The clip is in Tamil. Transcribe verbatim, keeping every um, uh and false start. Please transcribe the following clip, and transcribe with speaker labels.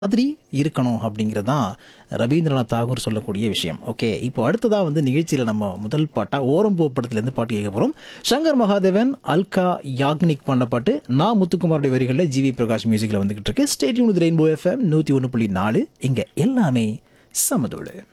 Speaker 1: மாதிரி இருக்கணும் அப்படிங்கிறது தான் ரவீந்திரநாத் தாகூர் சொல்லக்கூடிய விஷயம். ஓகே, இப்போ அடுத்ததா வந்து நிகழ்ச்சியில் நம்ம முதல் பாட்டா ஓரம்பூ படத்துலேருந்து பாட்டு கேட்க போகிறோம். சங்கர் மகாதேவன், அல்கா யாக்னிக் பண்ண பாட்டு, நான் முத்துக்குமாரோட வரிகளில் ஜிவி பிரகாஷ் மியூசிக்கில் வந்துகிட்டு இருக்கு. ஸ்டேடியம் ரெயின்போ எஃப்எம் நூற்றி ஒன்று புள்ளி நாலு, இங்கே எல்லாமே சமதோடு.